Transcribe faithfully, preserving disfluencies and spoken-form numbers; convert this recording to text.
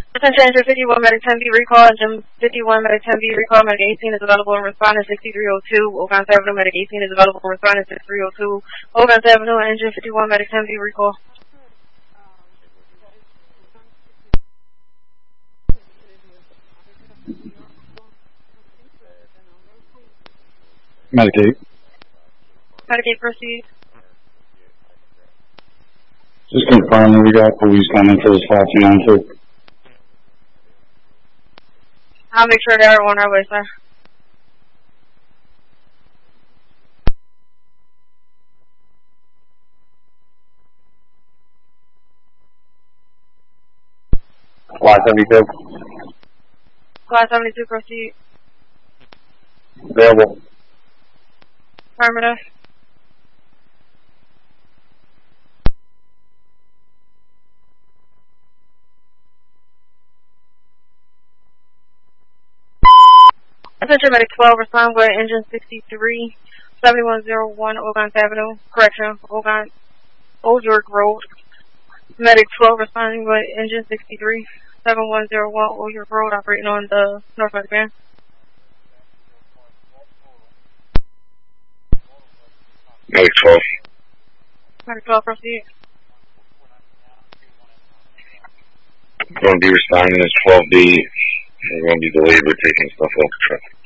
Attention, engine fifty-one, medic ten B recall, engine fifty-one, medic ten B recall, medic eighteen is available in responding sixty-three oh two, Oakland Avenue, medic eighteen is available in responding sixty-three oh two, Oakland Avenue, engine fifty-one, medic ten B recall. Medic eight. Medic eight, proceed. Just confirming we got police coming for this five two nine two. I'll make sure they're on our way, sir. Fly seventy-two. Fly seventy-two, proceed. Available. Affirmative. Attention, medic twelve, respond with engine sixty-three, seventy-one oh one, Oakland Avenue, correction, Oakland, Old York Road. Medic twelve, responding with engine sixty-three, seventy-one oh one, Old York Road, operating on the northwest band. Medic twelve. Medic twelve, proceed. Going to be responding as twelve B. We're going to be delayed with taking stuff off the truck.